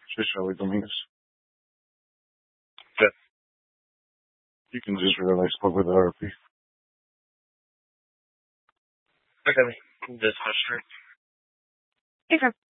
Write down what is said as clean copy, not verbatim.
Just Shelly Dominguez. Yeah. You can just realize I spoke with the RP. Okay. Just hush her. Okay.